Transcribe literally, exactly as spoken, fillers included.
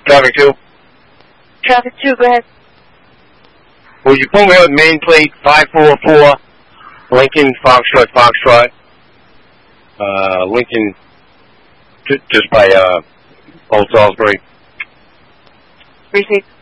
Traffic two. Traffic two, go ahead. Will you pull me out main plate five four four, Lincoln, Foxtrot, Foxtrot, uh, Lincoln, just by, uh, Old Salisbury. Receive.